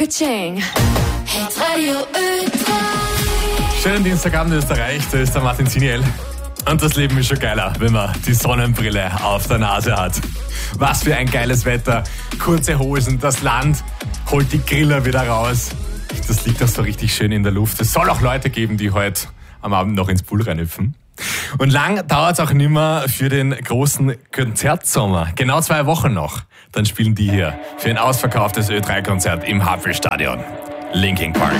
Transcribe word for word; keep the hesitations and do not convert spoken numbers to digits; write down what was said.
Kaching. Hitradio Ö drei. Schönen Dienstagabend Österreich, da ist der Martin Ziniel. Und das Leben ist schon geiler, wenn man die Sonnenbrille auf der Nase hat. Was für ein geiles Wetter, kurze Hosen, das Land holt die Griller wieder raus. Das liegt auch so richtig schön in der Luft. Es soll auch Leute geben, die heute am Abend noch ins Pool reinhüpfen. Und lang dauert es auch nimmer für den großen Konzertsommer. Genau zwei Wochen noch. Dann spielen die hier für ein ausverkauftes Ö drei Konzert im Havelstadion. Linkin Park.